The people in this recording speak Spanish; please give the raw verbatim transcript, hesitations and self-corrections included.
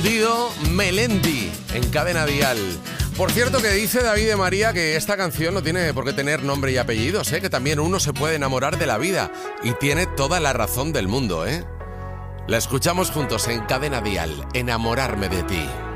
Dido Melendi en Cadena Dial. Por cierto, que dice David de María que esta canción no tiene por qué tener nombre y apellidos, ¿eh? Que también uno se puede enamorar de la vida. Y tiene toda la razón del mundo, ¿eh? La escuchamos juntos en Cadena Dial, Enamorarme de ti.